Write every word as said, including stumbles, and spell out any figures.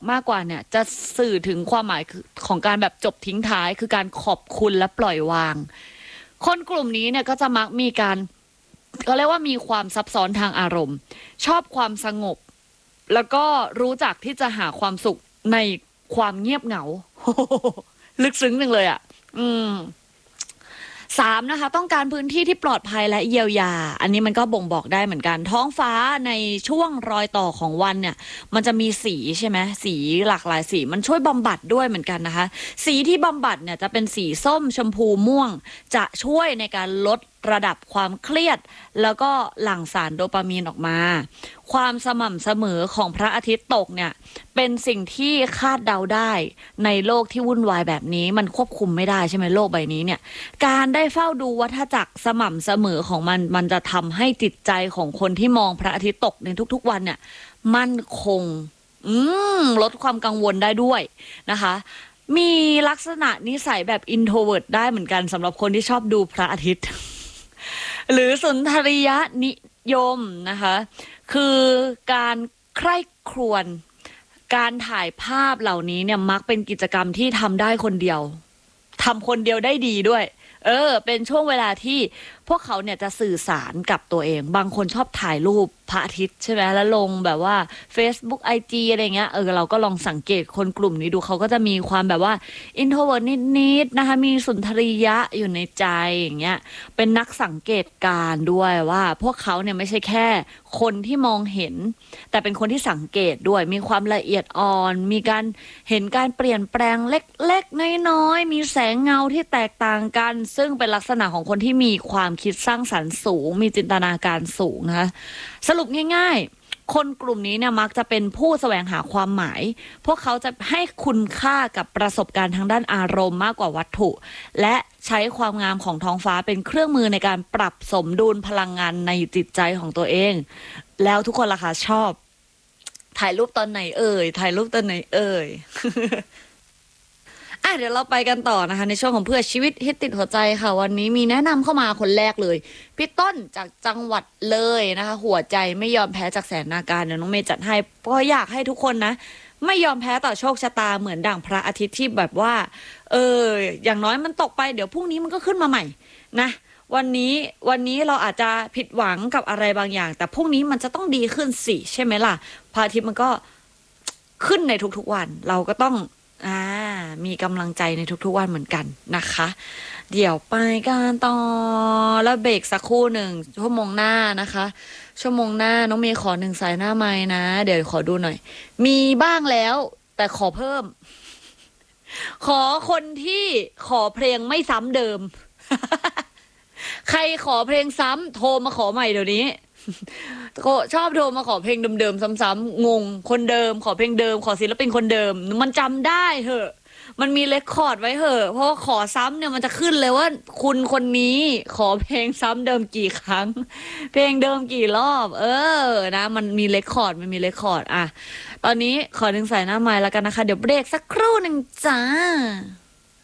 มากกว่าเนี่ยจะสื่อถึงความหมายของการแบบจบทิ้งท้ายคือการขอบคุณและปล่อยวางคนกลุ่มนี้เนี่ยก็จะมักมีการก็เรียกว่ามีความซับซ้อนทางอารมณ์ชอบความสงบแล้วก็รู้จักที่จะหาความสุขในความเงียบเหงา ลึกซึ้งหนึ่งเลยอ่ะอืมสามนะคะต้องการพื้นที่ที่ปลอดภัยและเยียวยาอันนี้มันก็บ่งบอกได้เหมือนกันท้องฟ้าในช่วงรอยต่อของวันเนี่ยมันจะมีสีใช่ไหมสีหลากหลายสีมันช่วยบำบัดด้วยเหมือนกันนะคะสีที่บำบัดเนี่ยจะเป็นสีส้มชมพูม่วงจะช่วยในการลดระดับความเครียดแล้วก็หลั่งสารโดปามีนออกมาความสม่ำเสมอของพระอาทิตย์ตกเนี่ยเป็นสิ่งที่คาดเดาได้ในโลกที่วุ่นวายแบบนี้มันควบคุมไม่ได้ใช่ไหมโลกใบนี้เนี่ยการได้เฝ้าดูวัฏจักรสม่ำเสมอของมันมันจะทำให้จิตใจของคนที่มองพระอาทิตย์ตกในทุกๆวันเนี่ยมั่นคงอืมลดความกังวลได้ด้วยนะคะมีลักษณะนิสัยแบบ introvert ได้เหมือนกันสำหรับคนที่ชอบดูพระอาทิตย์หรือสุนทรียนิยมนะคะคือการใคร่ครวญการถ่ายภาพเหล่านี้เนี่ยมักเป็นกิจกรรมที่ทำได้คนเดียวทำคนเดียวได้ดีด้วยเออเป็นช่วงเวลาที่พวกเขาเนี่ยจะสื่อสารกับตัวเองบางคนชอบถ่ายรูปพระอาทิตย์ใช่ไหมแล้วลงแบบว่า Facebook ไอ จี อะไรเงี้ยเออเราก็ลองสังเกตคนกลุ่มนี้ดูเขาก็จะมีความแบบว่า introvert นิดๆนะคะมีสุนทรียะอยู่ในใจอย่างเงี้ยเป็นนักสังเกตการด้วยว่าพวกเขาเนี่ยไม่ใช่แค่คนที่มองเห็นแต่เป็นคนที่สังเกตด้วยมีความละเอียดอ่อนมีการเห็นการเปลี่ยนแปลงเล็กๆน้อยๆมีแสงเงาที่แตกต่างกันซึ่งเป็นลักษณะของคนที่มีความคิดสร้างสรรค์สูงมีจินตนาการสูงนะคะสรุปง่ายๆคนกลุ่มนี้เนี่ยมักจะเป็นผู้แสวงหาความหมายพวกเขาจะให้คุณค่ากับประสบการณ์ทางด้านอารมณ์มากกว่าวัตถุและใช้ความงามของท้องฟ้าเป็นเครื่องมือในการปรับสมดุลพลังงานในจิตใจของตัวเองแล้วทุกคนล่ะคะชอบถ่ายรูปตอนไหนเอ่ยถ่ายรูปตอนไหนเอ่ย อ่ะเดี๋ยวเราไปกันต่อนะคะในช่วงของเพื่อชีวิตฮิตติดหัวใจค่ะวันนี้มีแนะนำเข้ามาคนแรกเลยพี่ต้นจากจังหวัดเลยนะคะหัวใจไม่ยอมแพ้จากแสนนาการเดี๋ยวน้องเมย์จัดให้เพราะอยากให้ทุกคนนะไม่ยอมแพ้ต่อโชคชะตาเหมือนดั่งพระอาทิตย์ที่แบบว่าเอออย่างน้อยมันตกไปเดี๋ยวพรุ่งนี้มันก็ขึ้นมาใหม่นะวันนี้วันนี้เราอาจจะผิดหวังกับอะไรบางอย่างแต่พรุ่งนี้มันจะต้องดีขึ้นสิใช่ไหมล่ะพระอาทิตย์มันก็ขึ้นในทุกๆวันเราก็ต้องอ่ามีกำลังใจในทุกๆวันเหมือนกันนะคะเดี๋ยวไปกันต่อแล้วเบรกสักครู่หนึ่งชั่วโมงหน้านะคะชั่วโมงหน้าน้องเมย์ขอหนึ่งสายหน้าไม้นะเดี๋ยวขอดูหน่อยมีบ้างแล้วแต่ขอเพิ่มขอคนที่ขอเพลงไม่ซ้ำเดิม ใครขอเพลงซ้ำโทรมาขอใหม่เดี๋ยวนี้ก็ชอบโทรมาขอเพลงเดิมๆซ้ำๆงงคนเดิมขอเพลงเดิมขอศิลปินคนเดิมมันจำได้เหอะมันมีเรคคอร์ดไว้เหอะเพราะว่าขอซ้ำเนี่ยมันจะขึ้นเลยว่าคุณคนนี้ขอเพลงซ้ำเดิมกี่ครั้งเพลงเดิมกี่รอบเออนะมันมีเรคคอร์ดมันมีเรคคอร์ดอ่ะตอนนี้ขอหนึ่งสายหน้าไม้แล้วกันนะคะเดี๋ยวเบรกสักครู่หนึ่งจ้า